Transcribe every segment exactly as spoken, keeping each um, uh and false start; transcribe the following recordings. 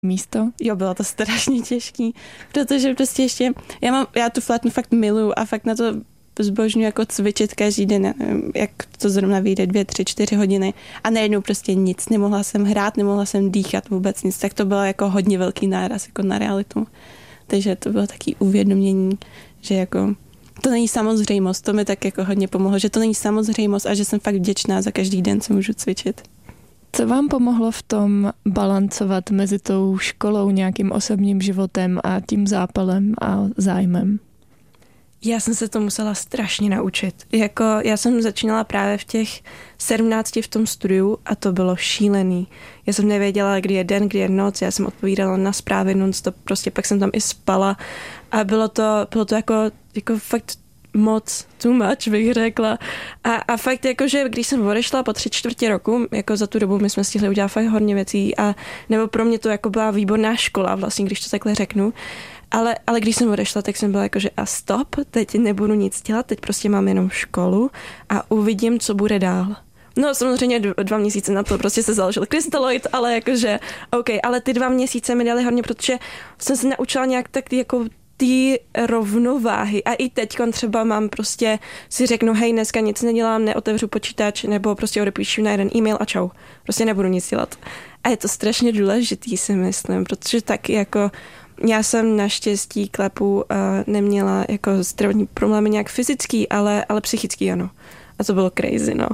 místo? Jo, bylo to strašně těžký, protože prostě ještě, já, mám, já tu flétnu fakt miluju a fakt na to zbožňuji jako cvičit každý den, jak to zrovna vyjde, dvě, tři, čtyři hodiny a najednou prostě nic, nemohla jsem hrát, nemohla jsem dýchat vůbec nic, tak to bylo jako hodně velký náraz jako na realitu. Takže to bylo taky uvědomění, že jako to není samozřejmost, to mi tak jako hodně pomohlo, že to není samozřejmost a že jsem fakt vděčná za každý den, co můžu cvičit. Co vám pomohlo v tom balancovat mezi tou školou, nějakým osobním životem a tím zápalem a zájmem? Já jsem se to musela strašně naučit. Jako, já jsem začínala právě v těch sedmnácti v tom studiu a to bylo šílený. Já jsem nevěděla, kdy je den, kdy je noc, já jsem odpovídala na zprávy non-stop, prostě pak jsem tam i spala a bylo to, bylo to jako, jako fakt moc, too much bych řekla. A, a fakt jako, že když jsem odešla po tři čtvrtě roku, jako za tu dobu my jsme stihli udělat fakt hodně věcí a nebo pro mě to jako byla výborná škola vlastně, když to takhle řeknu. Ale, ale když jsem odešla, tak jsem byla jako, že a stop, teď nebudu nic dělat, teď prostě mám jenom školu a uvidím, co bude dál. No samozřejmě dva měsíce na to prostě se založil Crystalloid, ale jakože OK, ale ty dva měsíce mi dali hodně, protože jsem se naučila nějak tak jako ty rovnováhy a i teď třeba mám prostě si řeknu, hej, dneska nic nedělám, neotevřu počítač nebo prostě odepíšu na jeden e-mail a čau. Prostě nebudu nic dělat. A je to strašně důležitý, si myslím, protože tak jako já jsem naštěstí klepu uh, neměla jako zdravotní problémy nějak fyzický, ale, ale psychický ano. A to bylo crazy, no.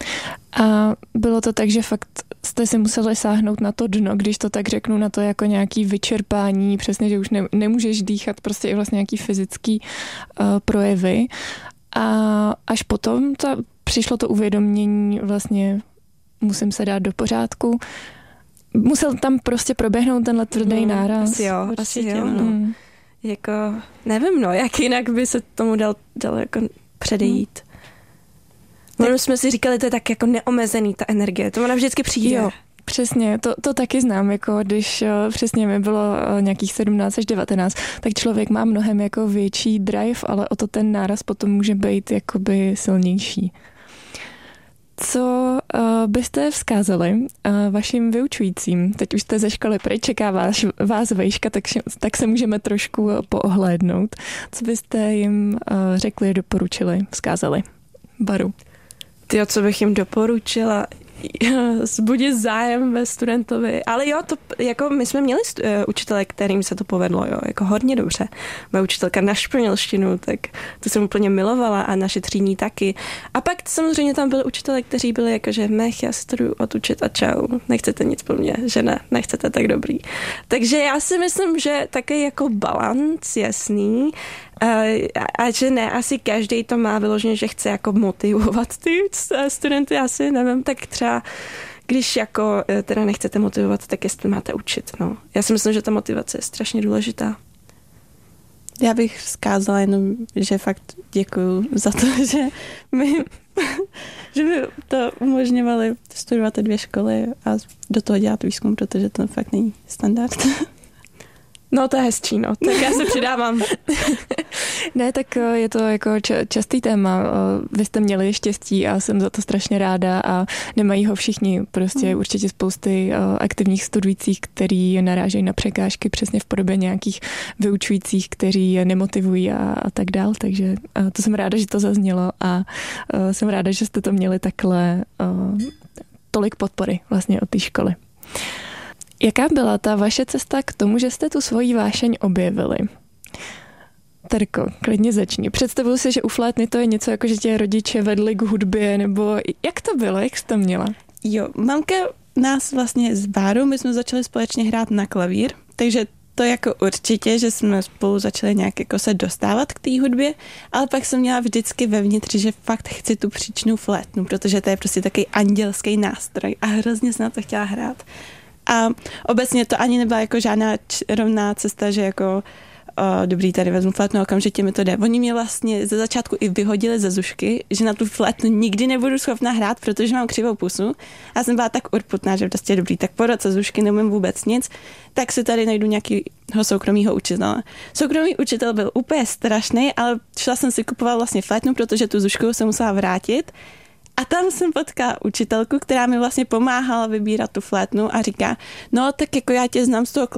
A bylo to tak, že fakt jste si museli sáhnout na to dno, když to tak řeknu, na to jako nějaký vyčerpání, přesně, že už ne, nemůžeš dýchat, prostě i vlastně nějaký fyzický uh, projevy. A až potom ta, přišlo to uvědomění, vlastně musím se dát do pořádku. Musel tam prostě proběhnout tenhle tvrdý hmm, náraz. Asi jo, asi jo. No. Hmm. Jako, nevím, no, jak jinak by se tomu dal, dal jako předejít. Hmm. My jsme si říkali, to je tak jako neomezený, ta energie. To ona vždycky přijde. Jo, přesně, to, to taky znám, jako když přesně mi bylo nějakých sedmnáct až devatenáct, tak člověk má mnohem jako větší drive, ale o to ten náraz potom může být jakoby silnější. Co uh, byste vzkázali uh, vašim vyučujícím? Teď už jste ze školy pryč, čeká vás, vás vejška, tak, tak se můžeme trošku poohlédnout. Co byste jim uh, řekli, doporučili, vzkázali? Baru. Tyjo, co bych jim doporučila? Zbudit zájem ve studentovi. Ale jo, to, jako my jsme měli stu, uh, učitele, kterým se to povedlo, jo, jako hodně dobře. Moje učitelka na španělštinu, tak to jsem úplně milovala a naše třídní taky. A pak samozřejmě tam byli učitelé, kteří byli jako, že mech, já se to jdu odučit a čau, nechcete nic po mně, že ne, nechcete, tak dobrý. Takže já si myslím, že taky jako balanc jasný, a, a že ne, asi každý to má vyloženě, že chce jako motivovat ty studenty, asi nevím, tak třeba když jako teda nechcete motivovat, tak jestli máte učit, no. Já si myslím, že ta motivace je strašně důležitá. Já bych vzkázala jenom, že fakt děkuju za to, že mi, že mi to umožňovali studovat ty dvě školy a do toho dělat výzkum, protože to fakt není standard. No to je hezčí, no. Tak já se přidávám. Ne, tak je to jako častý téma. Vy jste měli štěstí a jsem za to strašně ráda a nemají ho všichni. Prostě mm. určitě spousty aktivních studujících, který narážejí na překážky přesně v podobě nějakých vyučujících, kteří je nemotivují a, a tak dál. Takže to jsem ráda, že to zaznělo a jsem ráda, že jste to měli takhle tolik podpory vlastně od té školy. Jaká byla ta vaše cesta k tomu, že jste tu svoji vášeň objevili? Terko, klidně začni. Představuji si, že u flétny to je něco jako, že tě rodiče vedli k hudbě, nebo jak to bylo, jak jsi to měla? Jo, mamka nás vlastně s Bárou, my jsme začali společně hrát na klavír, takže to jako určitě, že jsme spolu začali nějak jako se dostávat k té hudbě, ale pak jsem měla vždycky vevnitř, že fakt chci tu příčnou flétnu, protože to je prostě takový andělský nástroj a hrozně jsem na to chtěla hrát. A obecně to ani nebyla jako žádná rovná cesta, že jako o, dobrý, tady vezmu flétnu, okamžitě mi to jde. Oni mě vlastně ze začátku i vyhodili ze zušky, že na tu flétnu nikdy nebudu schopna hrát, protože mám křivou pusu. A jsem byla tak urputná, že prostě dobrý, tak po roce zušky neumím vůbec nic, tak si tady najdu nějakého soukromého učitele. Soukromý učitel byl úplně strašný, ale šla jsem si kupovat vlastně flétnu, protože tu zušku jsem musela vrátit. A tam jsem potkala učitelku, která mi vlastně pomáhala vybírat tu flétnu a říká, no tak jako já tě znám z toho